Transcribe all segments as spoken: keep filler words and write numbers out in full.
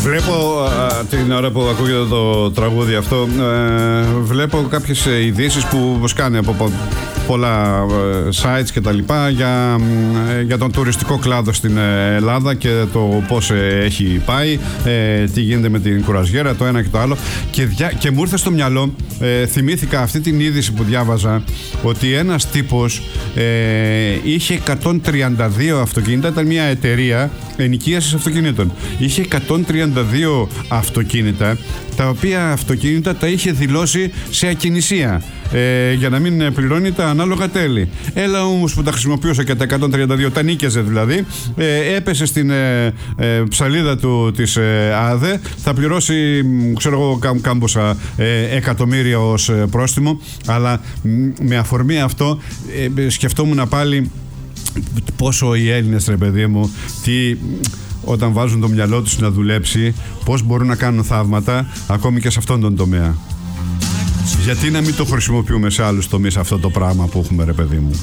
Βλέπω α, την ώρα που ακούγεται το τραγούδι αυτό, ε, βλέπω κάποιες ειδήσεις που σκάνε από πο, πολλά ε, sites και τα λοιπά για, ε, για τον τουριστικό κλάδο στην Ελλάδα και το πώς ε, έχει πάει, ε, τι γίνεται με την κουραζιέρα, το ένα και το άλλο, και, δια, και μου ήρθε στο μυαλό, ε, θυμήθηκα αυτή την είδηση που διάβαζα, ότι ένας τύπος ε, είχε εκατόν τριάντα δύο αυτοκίνητα, ήταν μια εταιρεία ενοικίασης αυτοκινήτων. Είχε εκατόν τριάντα δύο αυτοκίνητα, τα οποία αυτοκίνητα τα είχε δηλώσει σε ακινησία, ε, για να μην πληρώνει τα ανάλογα τέλη. Έλα όμως που τα χρησιμοποιούσε και τα εκατόν τριάντα δύο, τα νίκιαζε δηλαδή, ε, έπεσε στην ε, ε, ψαλίδα του της ε, ΑΔΕ, θα πληρώσει, ξέρω εγώ, κάμ, κάμποσα ε, εκατομμύρια ως ε, πρόστιμο, αλλά με αφορμή αυτό ε, σκεφτόμουν πάλι πόσο οι Έλληνες, ρε παιδί μου, τι, όταν βάζουν το μυαλό τους να δουλέψει, πώς μπορούν να κάνουν θαύματα ακόμη και σε αυτόν τον τομέα. Γιατί να μην το χρησιμοποιούμε σε άλλους τομείς αυτό το πράγμα που έχουμε, ρε παιδί μου.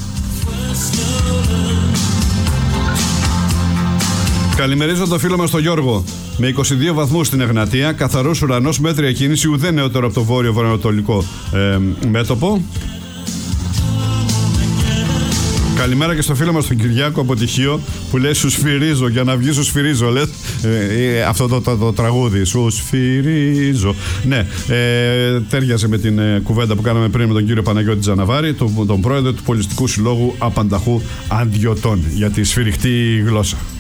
Καλημερίζω το φίλο μας τον Γιώργο. Με είκοσι δύο βαθμούς στην Εγνατία, καθαρός ουρανός, μέτρια κίνηση, ουδέ νεότερο από το βόρειο-βορειοανατολικό ε, μέτωπο. Καλημέρα και στο φίλο μας τον Κυριάκο από Τυχείο, που λέει σου σφυρίζω, για να βγει σου σφυρίζω, λες, ε, ε, αυτό το, το, το τραγούδι, σου σφυρίζω. Ναι, ε, τέριαζε με την ε, κουβέντα που κάναμε πριν με τον κύριο Παναγιώτη Τζαναβάρη, τον, τον πρόεδρο του Πολιστικού Συλλόγου Απανταχού Αντιωτών, για τη σφυριχτή γλώσσα.